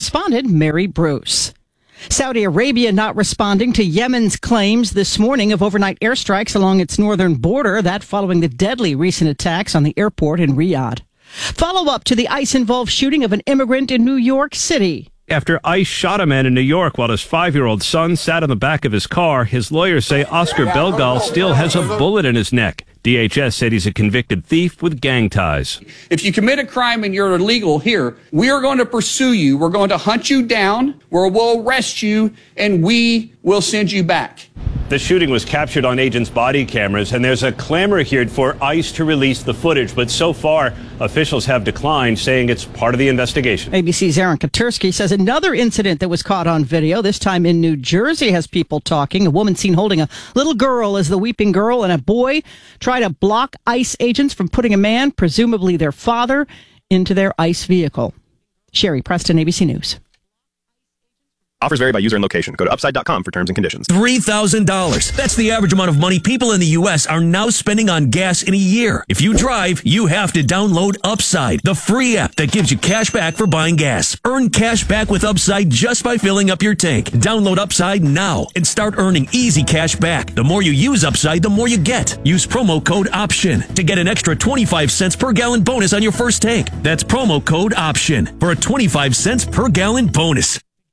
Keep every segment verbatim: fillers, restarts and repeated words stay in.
correspondent Mary Bruce. Saudi Arabia not responding to Yemen's claims this morning of overnight airstrikes along its northern border, that following the deadly recent attacks on the airport in Riyadh. Follow-up to the ICE-involved shooting of an immigrant in New York City. After ICE shot a man in New York while his five-year-old son sat in the back of his car, his lawyers say Oscar Belgal still has a bullet in his neck. D H S said he's a convicted thief with gang ties. If you commit a crime and you're illegal here, we are going to pursue you. We're going to hunt you down, we'll arrest you, and we will send you back. The shooting was captured on agents' body cameras, and there's a clamor here for ICE to release the footage. But so far, officials have declined, saying it's part of the investigation. A B C's Aaron Katursky says another incident that was caught on video, this time in New Jersey, has people talking. A woman seen holding a little girl as the weeping girl, and a boy try to block ICE agents from putting a man, presumably their father, into their ICE vehicle. Sherry Preston, A B C News. Offers vary by user and location. Go to upside dot com for terms and conditions. three thousand dollars. That's the average amount of money people in the U S are now spending on gas in a year. If you drive, you have to download Upside, the free app that gives you cash back for buying gas. Earn cash back with Upside just by filling up your tank. Download Upside now and start earning easy cash back. The more you use Upside, the more you get. Use promo code OPTION to get an extra twenty-five cents per gallon bonus on your first tank. That's promo code OPTION for a twenty-five cents per gallon bonus.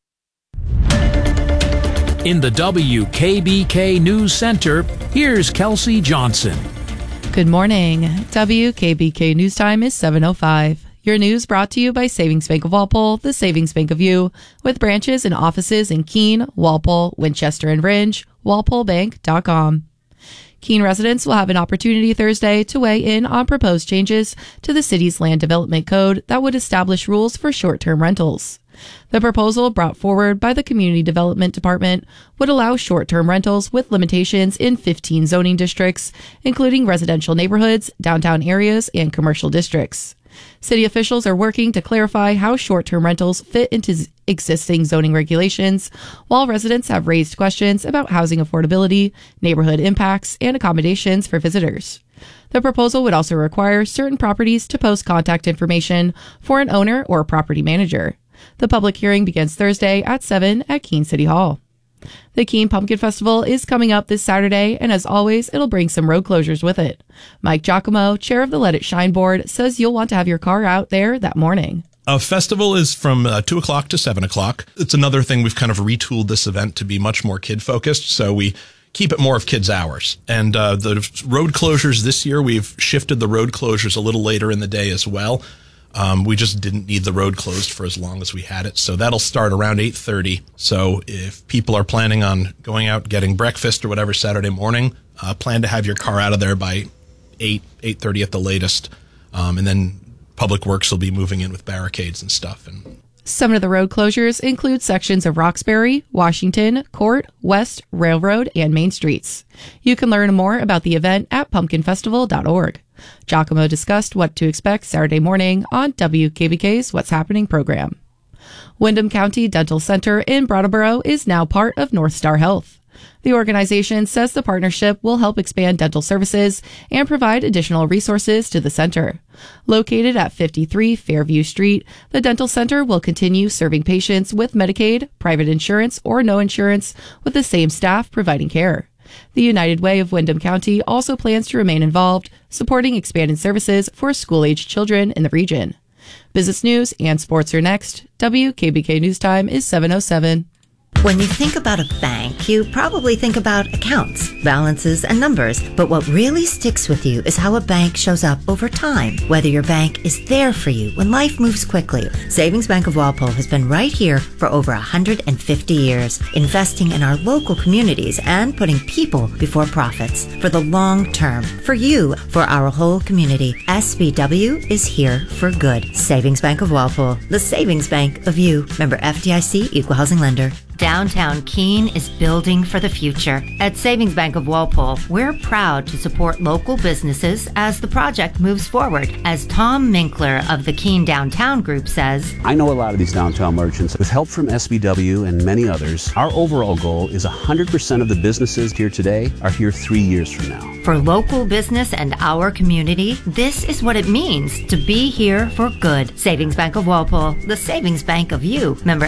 In the W K B K News Center, here's Kelsey Johnson. Good morning. W K B K News Time is seven oh five. Your news brought to you by Savings Bank of Walpole, the Savings Bank of You, with branches and offices in Keene, Walpole, Winchester, and Ringe, walpole bank dot com. Keene residents will have an opportunity Thursday to weigh in on proposed changes to the city's land development code that would establish rules for short-term rentals. The proposal brought forward by the Community Development Department would allow short-term rentals with limitations in fifteen zoning districts, including residential neighborhoods, downtown areas, and commercial districts. City officials are working to clarify how short-term rentals fit into existing zoning regulations, while residents have raised questions about housing affordability, neighborhood impacts, and accommodations for visitors. The proposal would also require certain properties to post contact information for an owner or property manager. The public hearing begins Thursday at seven at Keene City Hall. The Keene Pumpkin Festival is coming up this Saturday, and as always, it'll bring some road closures with it. Mike Giacomo, chair of the Let It Shine board, says you'll want to have your car out there that morning. A festival is from uh, two o'clock to seven o'clock. It's another thing we've kind of retooled this event to be much more kid-focused, so we keep it more of kids' hours. And uh, the road closures this year, we've shifted the road closures a little later in the day as well. Um, we just didn't need the road closed for as long as we had it. So that'll start around eight thirty. So if people are planning on going out, getting breakfast or whatever Saturday morning, uh, plan to have your car out of there by eight, eight thirty at the latest. Um, and then Public Works will be moving in with barricades and stuff. And some of the road closures include sections of Roxbury, Washington, Court, West, Railroad, and Main Streets. You can learn more about the event at pumpkin festival dot org. Giacomo discussed what to expect Saturday morning on W K B K's What's Happening program. Windham County Dental Center in Brattleboro is now part of North Star Health. The organization says the partnership will help expand dental services and provide additional resources to the center. Located at fifty-three Fairview Street, the dental center will continue serving patients with Medicaid, private insurance, or no insurance with the same staff providing care. The United Way of Windham County also plans to remain involved, supporting expanded services for school-aged children in the region. Business news and sports are next. W K B K News Time is seven oh seven. When you think about a bank, you probably think about accounts, balances, and numbers. But what really sticks with you is how a bank shows up over time. Whether your bank is there for you when life moves quickly. Savings Bank of Walpole has been right here for over one hundred fifty years, investing in our local communities and putting people before profits for the long term. For you, for our whole community, S B W is here for good. Savings Bank of Walpole, the savings bank of you. Member F D I C, Equal Housing Lender. Downtown Keene is building for the future. At Savings Bank of Walpole, we're proud to support local businesses as the project moves forward. As Tom Minkler of the Keene Downtown Group says, I know a lot of these downtown merchants. With help from S B W and many others, our overall goal is one hundred percent of the businesses here today are here three years from now. For local business and our community, this is what it means to be here for good. Savings Bank of Walpole, the savings bank of you. Member